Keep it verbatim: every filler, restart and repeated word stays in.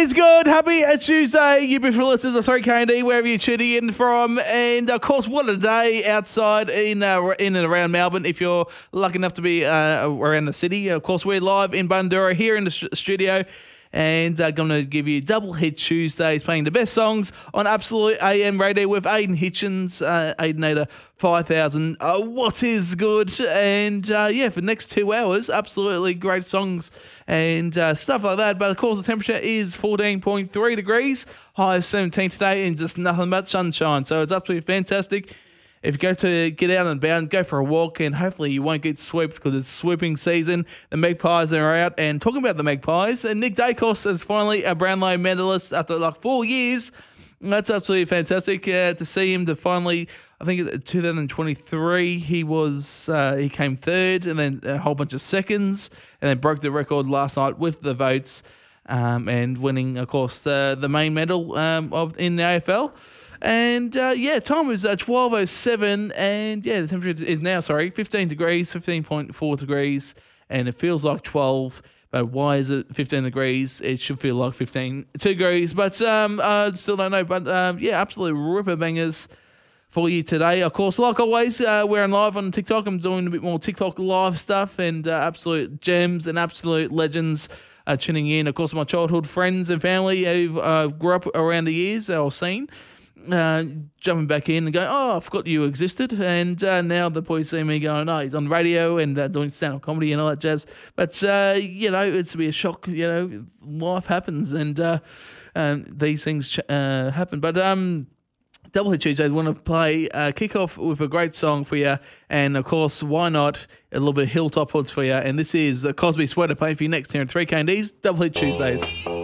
is good? Happy Tuesday, you beautiful listeners of three K and D, wherever you're tuning in from. And, of course, what a day outside in uh, in and around Melbourne. If you're lucky enough to be uh, around the city, of course, we're live in Bundoora here in the st- studio. And I'm uh, going to give you double hit Tuesdays, playing the best songs on Absolute A M radio with Aidan Hitchens, uh, Aidenator five thousand. Uh, what is good? And uh, yeah, for the next two hours, absolutely great songs and uh, stuff like that. But of course, the temperature is fourteen point three degrees, high of seventeen today, and just nothing but sunshine. So it's absolutely fantastic. If you go to get out and about, go for a walk, and hopefully you won't get swooped because it's swooping season. The Magpies are out. And talking about the Magpies, uh, Nick Dacos is finally a Brownlow medalist after like four years. That's absolutely fantastic uh, to see him to finally, I think in two thousand twenty-three, he was uh, he came third and then a whole bunch of seconds and then broke the record last night with the votes um, and winning, of course, uh, the main medal um, of in the A F L. And, uh, yeah, time is uh, twelve oh seven, and, yeah, the temperature is now, sorry, fifteen degrees, fifteen point four degrees, and it feels like twelve, but why is it fifteen degrees? It should feel like fifteen degrees, but um, I still don't know, but, um, yeah, absolute ripper bangers for you today. Of course, like always, uh, we're on live on TikTok. I'm doing a bit more TikTok live stuff, and uh, absolute gems and absolute legends uh, tuning in. Of course, my childhood friends and family who uh, grew up around the years or seen. Uh, jumping back in and going, oh, I forgot you existed. And uh, now the boys see me going, oh, he's on radio and uh, doing stand-up comedy and all that jazz. But, uh, you know, it's to be a shock. You know, life happens and uh, um, these things ch- uh, happen. But um, Double Hit Tuesday, I want to play uh, kick off with a great song for you. And, of course, why not a little bit of Hilltop Hoods for you. And this is uh, Cosby Sweater playing for you next here in three K and D's Double Hit Tuesdays.